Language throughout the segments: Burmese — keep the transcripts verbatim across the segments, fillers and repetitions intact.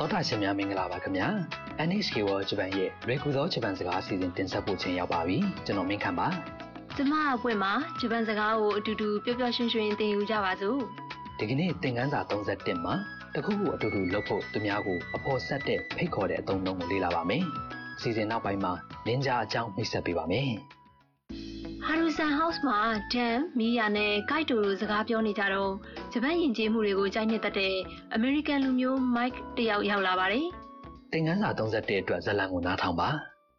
သောတာရှင်များမင်္ဂလာပါခင်ဗျာ N H K World Japan ရဲ့ Regular Japan စကားအစီအစဉ်တင်ဆက်ဖို့ချိန်ရောက်ပါပြီကျွန်တော်မင်းခမ်းပါကျမအပွင့်မှာဂျပန်စကားကိုအတူတူပျော်ပျော်ရွှင်ရွှင်သင်ယူကြပါစို့ဒီကနေ့သင်ခန်းစာသုံး၁၁မှာတခုခုအတူတူလုပ်ဖို့သူများကိုအဖို့ဆက်တဲ့ဖိတ်ခေါ်တဲ့အသုံးအနှုန်းကိုလေ့လာပါမယ်အစီအစဉ်နောက်ပိုင်းမှာနင်ဂျာအကြောင်းမိတ်ဆက်ပေးပါမယ်ဟာရူဆန်ဟောက်စ်မှာဒန်မီယာနဲ့ဂိုက်တိုတို့စကားပြောနေကြတော့ဂျပန်ယဉ်ကျေးမှုတွေကိုကြိုက်နှစ်သက်တဲ့အမေရိကန်လူမျိုးမိုက်တယောက်ရောက်လာပါတယ်သင်ခန်းစာသုံး၁၁အတွက်ဇာတ်လမ်းကိုနားထောင်ပါ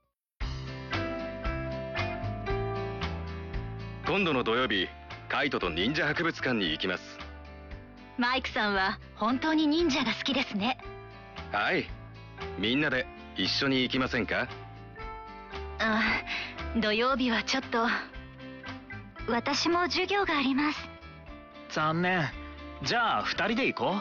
今度の土曜日、カイトと忍者博物館に行きます。 マイクさんは本当に忍者が好きですね。 はい。みんなで一緒に行きませんか？ あ、土曜日はちょっと。私も授業があります。 残念。じゃあ二人で行こう。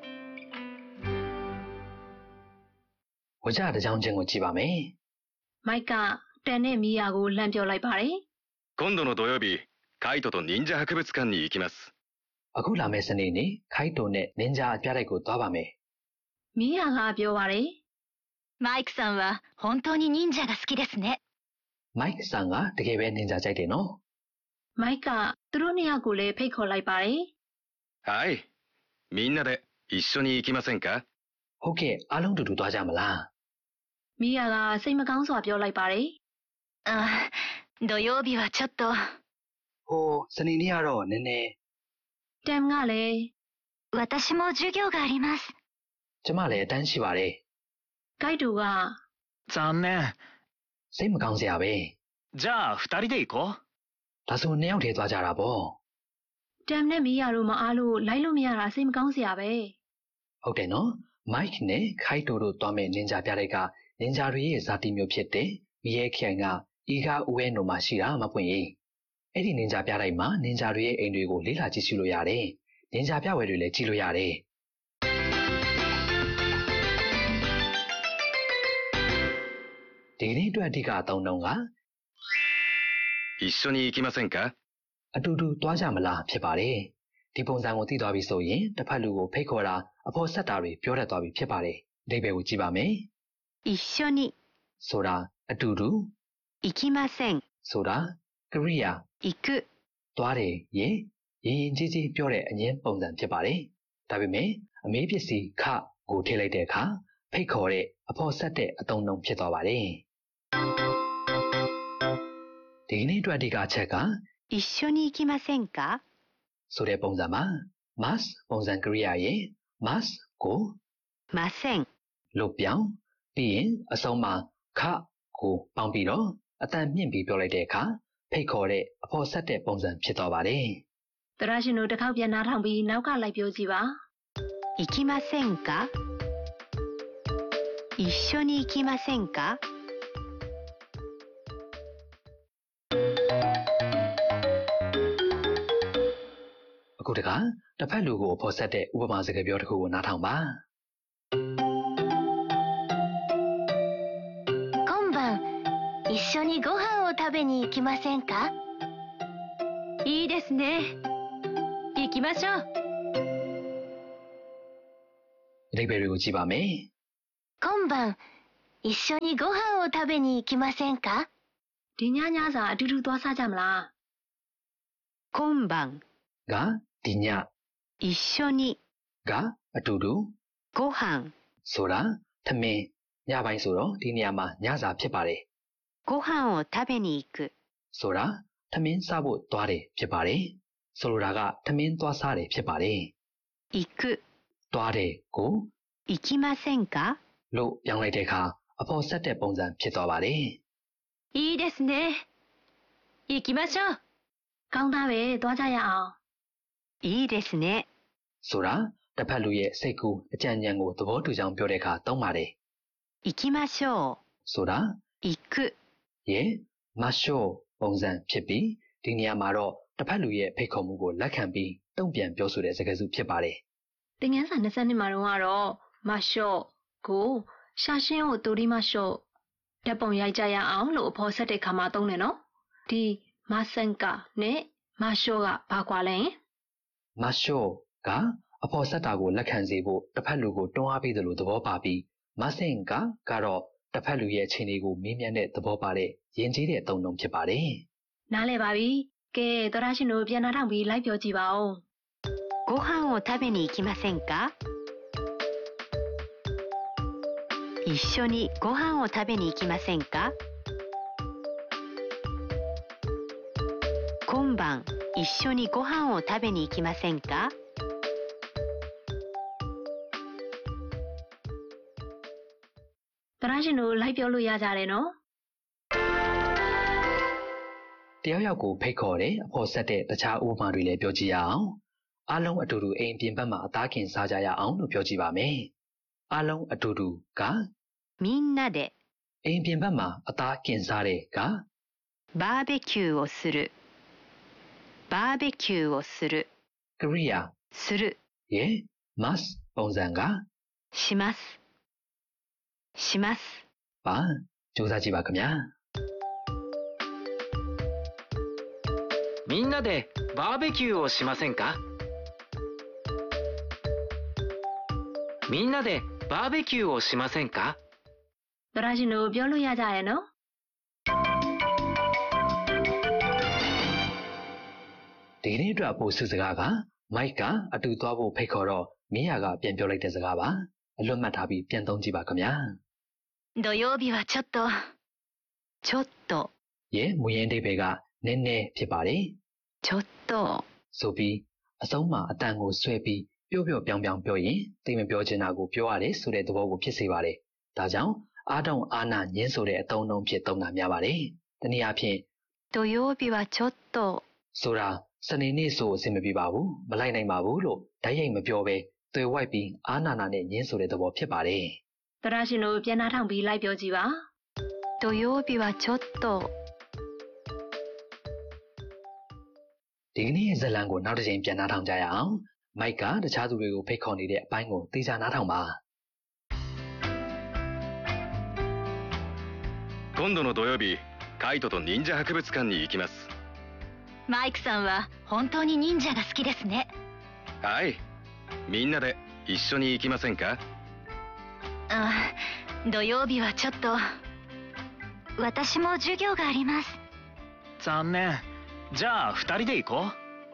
ဝကြတဲ့ကြောင်းချင်းကိုကြည့်ပါမယ်။မိုက်ကတန်နဲ့မီယာကိုလှမ်းပြောလိုက်ပါတယ်။今度の土曜日、カイトと忍者博物館に行きます。 အခုလာမယ့်စနေနေ့ခိုက်တိုနဲ့နင်ဂျာအပြတိုက်ကိုသွားပါမယ်။မီယာကပြောပါတယ်။マイクさんは本当に忍者が好きですね。 မိုက်ဆန်ကတကယ်ပဲနင်ဂျာကြိုက်တယ်နော်။မိုက်ကသူတို့နှစ်ယောက်ကိုလည်းဖိတ်ခေါ်လိုက်ပါတယ်။はい。みんなで一緒に行きませんか？ ဟုတ်ကဲ့အားလုံးတူတူသွားကြမလား။မီယာကစိတ်မကောင်းစွာပြောလိုက်ပါတယ်။အာ土曜日はちょっと。 ဟိုစနေနေ့ကတော့နည်းနည်းတမ်ကလည်း私も授業があります。 ကျမလည်းအတန်းရှိပါတယ်ဂိုက်တိုက残念。 စိတ်မကောင်းစရာပဲじゃあ二人で行こう。 ဒါဆိုနှစ်ယောက်တည်းသွားကြတာပေါ့တမ်နဲ့မီယာတို့မအားလို့လိုက်လို့မရတာစိတ်မကောင်းစရာပဲဟုတ်တယ်နော်မိုက်နဲ့ခိုက်တိုတို့သွားမဲ့နင်ဂျာပြတိုက်ကနင်ဂျာတွေရဲ့ဇာတိမျိုးဖြစ်တဲ့မီရဲခိုင်ကဤကားဦးဝဲနိုမှာရှိတာမပွင့်ရင်အဲ့ဒီနင်ဂျာပြတိုက်မှာနင်ဂျာတွေရဲ့အိမ်တွေကိုလေ့လာကြည့်ရှုလို့ရတယ်နင်ဂျာပြဝဲတွေလည်းကြည့်လို့ရတယ်ဒီနေ့အတွက်အဓိကအသုံးနှုန်းက一緒に行きませんかအတူတူသွားကြမလားဖြစ်ပါတယ်ဒီပုံစံကိုသိသွားပြီဆိုရင်တစ်ဖက်လူကိုဖိတ်ခေါ်တာအဖို့ဆက်တာတွေပြောတတ်သွားပြီဖြစ်ပါတယ်အဓိပ္ပာယ်ကိုကြည့်ပါမယ်一緒にဆိုတာအတူတူ行きませんဆိုတာကရိယာ行くသွားတယ်ရင်ရင်ရင်ကြီးကြီးပြောတဲ့အငင်းပုံစံဖြစ်ပါတယ်ဒါပေမဲ့အမေးပစ္စည်းခကိုထည့်လိုက်တဲ့အခါဖိတ်ခေါ်တဲ့အဖို့ဆက်တဲ့အသုံးအနှုန်းဖြစ်သွားပါတယ်ဒီနေ့အတွက်အဓိကအချက်က一緒に行きませんかဆိုတဲ့ပုံစံမှာ must ပုံစံကရိယာရဲ့ must ကိုませんလို့ပြောင်းပြီးရင်အဆုံးမှာခကိုပေါင်းပြီးတော့အတန်မြင့်ပြီးပြောလိုက်တဲ့အခါဖိတ်ခေါ်တဲ့အဖို့ဆက်တဲ့ပုံစံဖြစ်သွားပါတယ်။သရရှင်တို့တစ်ခေါက်ပြန်နားထောင်ပြီးနောက်ကလိုက်ပြောကြည့်ပါ။行きませんか一緒に行きませんかအခုတခါတစ်ဖက်လူကိုအဖို့ဆက်တဲ့ဥပမာစကားပြောတစ်ခုကိုနားထောင်ပါ一緒にご飯を食べに行きませんかいいですね行きましょうအဓိပ္ပာယ်တွေကိုကြည့်ပါမယ်今晩一緒にご飯を食べに行きませんかဒီညညစာအတူတူသွားစားကြမလား今晩ကဒီည一緒にကအတူတူご飯ဆိုတာထမင်းညပိုင်းဆိုတော့ဒီနေရာမှာညစာဖြစ်ပါတယ်ご飯を食べに行くဆိုတာထမင်းစားဖို့သွားတယ်ဖြစ်ပါတယ်ဆိုလိုတာကထမင်းသွားစားတယ်ဖြစ်ပါတယ်行くသွားတယ်ကို行きませんかလို့ပြောင်းလိုက်တဲ့အခါအဖို့ဆက်တဲ့ပုံစံဖြစ်သွားပါတယ်いいですね行きましょうကောင်းသားပဲသွားကြရအောင်いいですねဆိုတာတစ်ဖက်လူရဲ့စိတ်ကူးအကြံဉာဏ်ကိုသဘောတူကြောင်းပြောတဲ့အခါသုံးပါတယ်行きましょうဆိုတာ行くရဲ့မရှို့ပုံစံဖြစ်ပြီးဒီနေရာမှာတော့တစ်ဖက်လူရဲ့ဖိတ်ခေါ်မှုကိုလက်ခံပြီးတုံ့ပြန်ပြောဆိုတဲ့စကားစုဖြစ်ပါတယ်။သင်ခန်းစာ၂၂မှာတော့ကတော့မရှို့ကိုရှာရှင်းကိုတူရီမရှို့ဓာတ်ပုံရိုက်ကြရအောင်လို့အဖို့ဆက်တဲ့ခါမှာသုံးတယ်နော်။ဒီမဆန်ကာနဲ့မရှို့ကဘာကွာလဲ။မရှို့ကအဖော်ဆက်တာကိုလက်ခံစေဖို့တစ်ဖက်လူကိုတွန်းအားပေးတယ်လို့သဘောပါပြီးမဆင်ကကတော့တစ်ဖက်လူရဲ့အခြေအနေကိုမေးမြန်းတဲ့သဘောပါတဲ့ယဉ်ကျေးတဲ့အသုံးအနှုန်းဖြစ်ပါတယ်။နားလည်ပါပြီ။ကဲသောရရှင်တို့ပြန်နှာထောင်ပြီးလိုက်ပြောကြည့်ပါဦး။ご飯を食べに行きませんか？一緒にご飯を食べに行きませんか？今晩一緒にご飯を食べに行きませんか？ သောရရှင်တို့လိုက်ပြောလို့ရကြတယ်နော်တယောက်ယောက်ကိုဖိတ်ခေါ်တယ်အဖော်ဆက်တဲ့တခြားဥပမာတွေလည်းပြောကြည့်ရအောင်အားလုံးအတူတူအိမ်ပြင်ဘက်မှာအသားကင်စားကြရအောင်လို့ပြောကြည့်ပါမယ်အားလုံးအတူတူကみんなでအိမ်ပြင်ဘက်မှာအသားကင်စားတဲ့ကバーベキューをするバーベキューをするကရိယာするရဲ့ must ပုံစံကしますしますပါစူးစမ်းကြည့်ပါခင်ဗျာみんなでバーベキューをしませんか？みんなでバーベキューをしませんか？ သောရရှင်တို့ပြောလို့ရကြရဲ့နော်ဒီနေ့အတွက်ပို့စုစကားကမိုက်ကအတူသွားဖို့ဖိတ်ခေါ်တော့မင်းရကပြန်ပြောလိုက်တဲ့စကားပါအလွတ်မှတ်ထားပြီးပြန်သုံးကြည့်ပါခင်ဗျာ土曜日はちょっとちょっとရဲ့မူရင်းအိဗယ်ကနည်းနည်းဖြစ်ပါတယ်ちょっとဆိုပြီးအဆုံးမှာအတန်ကိုဆွဲပြီးပြော့ပြော့ပြောင်းပြောင်းပြောရင်သိမပြောချင်တာကိုပြောရတယ်ဆိုတဲ့သဘောကိုဖြစ်စေပါတယ်ဒါကြောင့်အားတောင်အားနာညင်းဆိုတဲ့အသုံးအနှုန်းဖြစ်သုံးတာများပါတယ်တနည်းအားဖြင့်土曜日はちょっとဆိုတာစနေနေ့ဆိုအဆင်မပြေပါဘူးမလိုက်နိုင်ပါဘူးလို့ဓာတ်ရိုက်မပြောဘဲသွေဝိုက်ပြီးအားနာနာနဲ့ညင်းဆိုတဲ့သဘောဖြစ်ပါတယ်သောရရှင်တို့ပြန်နှာထောင်ပြီးလိုက်ပြောကြည့်ပါ土曜日はちょっとဒီကနေ့ရဲ့ဇလံကိုနောက်တစ်ချိန်ပြန်နှာထောင်ကြရအောင်မိုက်ကတခြားသူတွေကိုဖိတ်ခေါ်နေတဲ့အပိုင်းကိုသိစာနှာထောင်ပါ今度の土曜日カイトと忍者博物館に行きますマイクさんは本当に忍者が好きですねはいみんなで一緒に行きませんか？ あ、土曜日はちょっと私も授業があります残念じゃあ二人で行こう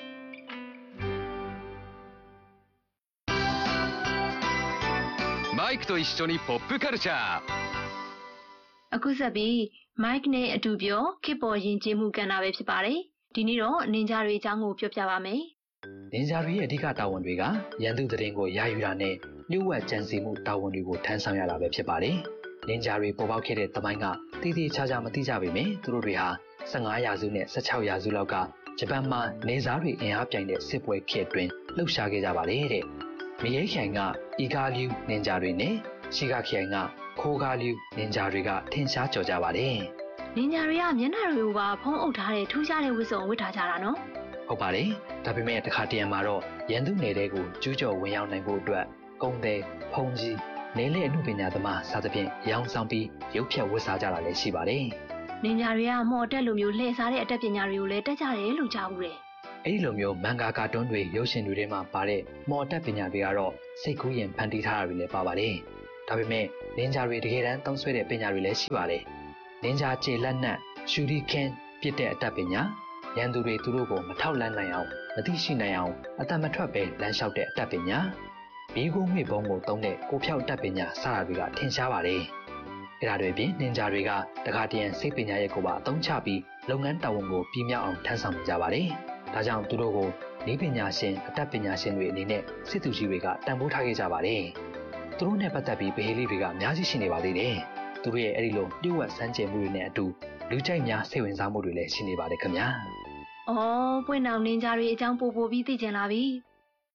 マイクと一緒にポップカルチャーအခုဆက်ပြီး Mike နဲ့အတူပြောခေတ်ပေါ်ယဉ်ကျေးမှုကဏ္ဍပဲဖြစ်ပါတယ်ဒီနေ့တော့နင်ဂျာတွေအကြောင်းကိုပြောပြပါမယ်နင်ဂျာတွေရဲ့အဓိကတာဝန်တွေကရန်သူသတင်းကိုရယူတာနဲ့လျှို့ဝှက်ကြံစည်မှုတာဝန်တွေကိုထမ်းဆောင်ရတာပဲဖြစ်ပါတယ်နင်ဂျာတွေပေါ်ပေါက်ခဲ့တဲ့သမိုင်းကတည်တည်ချာချာမသိကြပေမယ့်သူတို့တွေဟာဆယ့်ငါးရာစုနဲ့ဆယ့်ခြောက်ရာစုလောက်ကဂျပန်မှာနေစားတွေအင်အားပြိုင်တဲ့စစ်ပွဲခေတ်အတွင်းလှုပ်ရှားခဲ့ကြပါလေတဲ့မယေးခိုင်ကအီဂါလျူနင်ဂျာတွေနဲ့ရှီဂါခိုင်ကခိုးကားလျူနင်ဂျာတွေကထင်ရှားကြော်ကြပါတယ်နင်ဂျာတွေကမျက်နှာတွေကိုပါဖုံးအုပ်ထားတဲ့ထူးခြားတဲ့ဝတ်စုံဝတ်ထားကြတာနော်ဟုတ်ပါတယ်ဒါပေမဲ့တစ်ခါတရံမှာတော့ရန်သူနယ်တွေကိုကျူးကျော်ဝင်ရောက်နိုင်ဖို့အတွက်ကုန်းသည်ဖုံကြီးနေလေအမှုပညာသမားစသဖြင့်ရောင်းဆောင်ပြီးရုပ်ဖြတ်ဝတ်စားကြတာလည်းရှိပါတယ်နင်ဂျာတွေကမော်တက်လိုမျိုးလှည့်စားတဲ့အတတ်ပညာတွေကိုလည်းတက်ကြတယ်လို့ကြားဘူးတယ်အဲ့ဒီလိုမျိုးမန်ဂါကာတွန်းတွေရုပ်ရှင်တွေထဲမှာပါတဲ့မော်တက်ပညာတွေကတော့စိတ်ကူးရင်ဖန်တီးထားတာတွေလည်းပါပါတယ်ဒါပေမဲ့နင်ဂျာတွေတကယ်တမ်းသုံးဆွဲတဲ့ပညာတွေလည်းရှိပါတယ်နင်ဂျာခြေလက်နက်ရှူရီခင်ပြစ်တဲ့အတတ်ပညာရန်သူတွေသူတို့ကိုမထောက်လန့်နိုင်အောင်မသိရှိနိုင်အောင်အတတ်မထွက်ပဲလမ်းလျှောက်တဲ့အတတ်ပညာဘီကုန်းမိဘုံကိုသုံးတဲ့ကိုဖြောက်တတ်ပညာစတာတွေကထင်ရှားပါတယ်။အဲဒါတွေပြင်နင်ဂျာတွေကတခါတရံစိတ်ပညာရဲ့ကိုပါအသုံးချပြီးလုပ်ငန်းတာဝန်ကိုပြင်းမြောက်အောင်ထမ်းဆောင်နေကြပါတယ်။ဒါကြောင့်သူတို့ကိုနည်းပညာရှင်အတတ်ပညာရှင်တွေအနေနဲ့စစ်သူကြီးတွေကတန်ဖိုးထားခဲ့ကြပါတယ်။သူတို့နဲ့ပတ်သက်ပြီးဗဟေလိတွေကအများကြီးရှိနေပါသေးတယ်။သူတို့ရဲ့အဲဒီလိုလျှို့ဝှက်စမ်းကြယ်မှုတွေနဲ့အတူလူကြိုက်များစိတ်ဝင်စားမှုတွေလည်းရှိနေပါတယ်ခင်ဗျာ။အော်ပွင့်အောင်နင်ဂျာတွေအကြောင်းပို့ပို့ပြီးသိကျင်လာပြီ။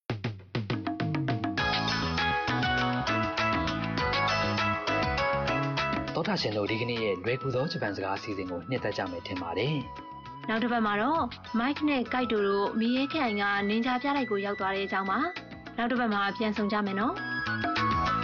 သောတာရှင်တို့ဒီကနေ့ရဲ့လွယ်ကူသောဂျပန်စကားအစီအစဉ်ကိုနှစ်သက်ကြမယ်ထင်ပါတယ်။နောက်တစ်ပတ်မှာတော့ Mike နဲ့ Kite တို့မီးရဲခိုင်ကနင်ဂျာပြတိုက်ကိုရောက်သွားတဲ့အကြောင်းပါ။နောက်တစ်ပတ်မှာပြန်ဆောင်ကြမယ်နော်။